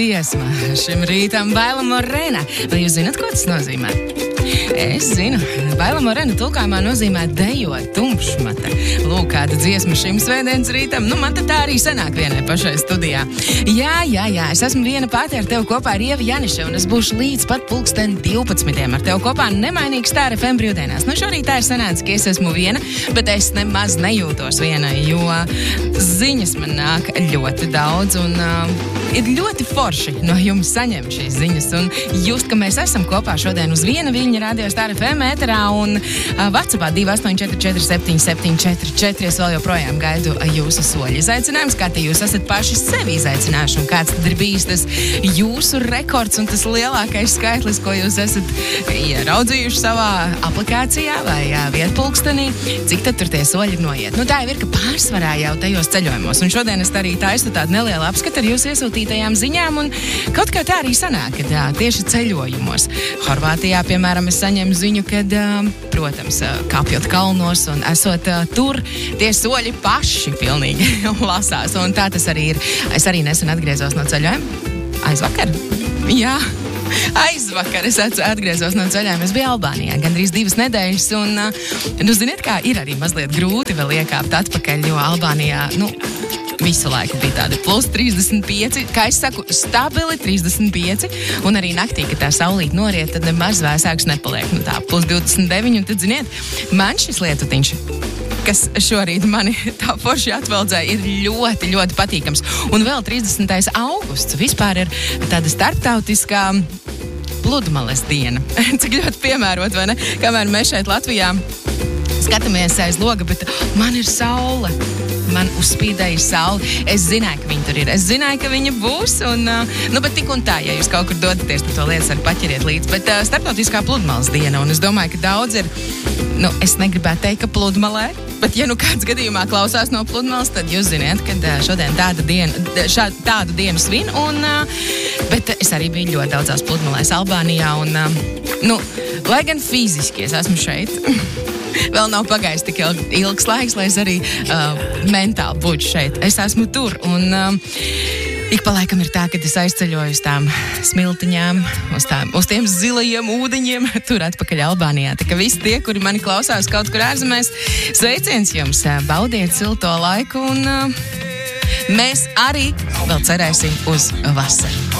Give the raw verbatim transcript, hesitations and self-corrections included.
Iesma šim rītam Baila Morena. Vai jūs zināt, ko tas nozīmē? Es zinu. Baila Morena tulkājumā nozīmē dejot tumšmata. Lūk, kāda dziesma šim svētdienas rītam. Nu, man te tā arī sanāk vienai pašai studijā. Jā, jā, jā, es esmu viena pati ar tevi kopā ar Ievu Janišu, un es būšu līdz pat pulksten divpadsmitiem ar tevi kopā nemainīgi Star F M brīvdienās. Nu, šorīt tā ir sanāca, ka es esmu viena, bet es nemaz nejūtos viena, jo ziņas man nāk ļoti daudz, un uh, ir ļoti forši no jums saņemt šīs ziņas, un just, ka mēs esam kopā šodien uz viena viļņa radio Star F M ēterā, un uh, WhatsAppā divi astoņi četri četri septiņi septiņi četri četri. Es vēl joprojām gaidu jūsu soļu izaicinājums, kā te jūs esat paši sevi izaicinājuši, un kāds tad ir bijis tas jūsu rekords un tas lielākais skaitlis, ko jūs esat ieraudzījuši savā aplikācijā vai uh, vietpulkstenī, cik tad tur tie soļi ir noiet. Nu, tā jau ir, ka pārsvarā jau tajos ceļojumos, un šodien es arī taisu tādu nelielu apskatu ar jūsu iesūtītajām ziņām, un kaut kā tā arī sanāk, kad jā, tieši ceļojumos. Horvātijā, piemēram, es saņemu ziņu, kad, protams, kāpjot kalnos un esot tur, tie soļi paši pilnīgi lasās, un tā tas arī ir. Es arī nesen atgriezos no ceļojuma. Aizvakar? Jā. Aizvakar es atgriezos no ceļām. Es biju Albānijā gandrīz divas nedēļas, un, nu, ziniet, kā ir arī mazliet grūti vēl iekāpt atpakaļ, jo Albānijā, nu, visu laiku bija tādi plus trīsdesmit pieci, kā es saku, stabili trīsdesmit pieci, un arī naktī, kad tā saulīt noriet, tad nemaz vēsāks nepaliek, nu tā, plus divdesmit deviņi, un tad, ziniet, man šis lietutiņš, kas šorīt mani tā forši atveldzēja, ir ļoti, ļoti patīkams. Un vēl trīsdesmitais augusts vispār ir tāda starptautiskā pludmales diena. Cik ļoti piemērot, vai ne? Kamēr mēs šeit Latvijā skatāmies aiz loga, bet man ir saule. Man uzspīdēja saule. Es zināju, ka viņa tur ir. Es zināju, ka viņa būs. Un, nu, bet tik un tā, ja jūs kaut kur dodaties, tad to lietas arī paķeriet līdz. Bet uh, starptautiskā pludmales diena. Un es domāju, ka daudz ir, nu, es negribētu teikt, ka pludmalē. Bet, ja nu kāds gadījumā klausās no pludmales, tad jūs ziniet, ka uh, šodien tāda diena, šā, tādu dienu svin. Un, uh, bet es arī biju ļoti daudzās pludmalēs Albānijā. Un, uh, nu, lai gan fiziski es esmu šeit, vēl nav pagājis tik ilg, ilgs laiks, lai es arī uh, mentāli būtu šeit. Es esmu tur, un uh, ik pa laikam ir tā, kad es aizceļoju uz tām smiltiņām, uz, tām, uz tiem zilajiem ūdeņiem, tur atpakaļ Albānijā. Tā kā visi tie, kuri mani klausās kaut kur ārzemēs, sveiciens jums, baudiet silto laiku, un uh, mēs arī vēl cerēsim uz vasaru.